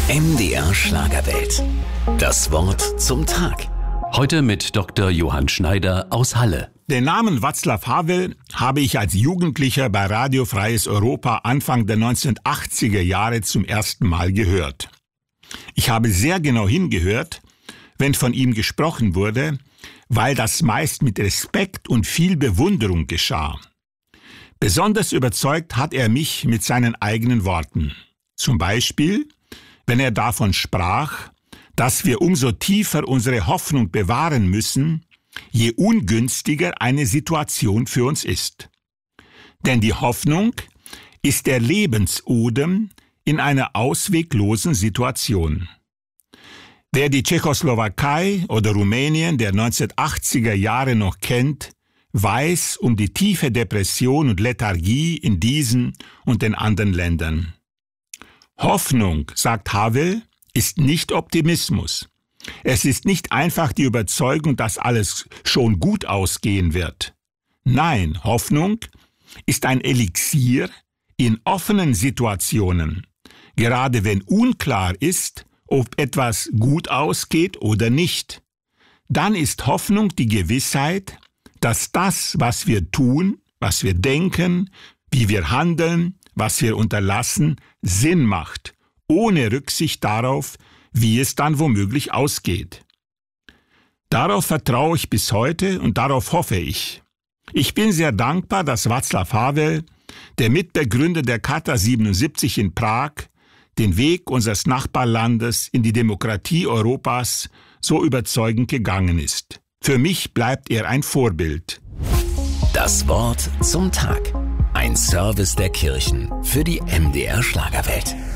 MDR Schlagerwelt. Das Wort zum Tag. Heute mit Dr. Johann Schneider aus Halle. Den Namen Václav Havel habe ich als Jugendlicher bei Radio Freies Europa Anfang der 1980er Jahre zum ersten Mal gehört. Ich habe sehr genau hingehört, wenn von ihm gesprochen wurde, weil das meist mit Respekt und viel Bewunderung geschah. Besonders überzeugt hat er mich mit seinen eigenen Worten. Zum Beispiel, wenn er davon sprach, dass wir umso tiefer unsere Hoffnung bewahren müssen, je ungünstiger eine Situation für uns ist. Denn die Hoffnung ist der Lebensodem in einer ausweglosen Situation. Wer die Tschechoslowakei oder Rumänien der 1980er Jahre noch kennt, weiß um die tiefe Depression und Lethargie in diesen und den anderen Ländern. Hoffnung, sagt Havel, ist nicht Optimismus. Es ist nicht einfach die Überzeugung, dass alles schon gut ausgehen wird. Nein, Hoffnung ist ein Elixier in offenen Situationen, gerade wenn unklar ist, ob etwas gut ausgeht oder nicht. Dann ist Hoffnung die Gewissheit, dass das, was wir tun, was wir denken, wie wir handeln, was wir unterlassen, Sinn macht, ohne Rücksicht darauf, wie es dann womöglich ausgeht. Darauf vertraue ich bis heute und darauf hoffe ich. Ich bin sehr dankbar, dass Václav Havel, der Mitbegründer der Charta 77 in Prag, den Weg unseres Nachbarlandes in die Demokratie Europas so überzeugend gegangen ist. Für mich bleibt er ein Vorbild. Das Wort zum Tag. Ein Service der Kirchen für die MDR Schlagerwelt.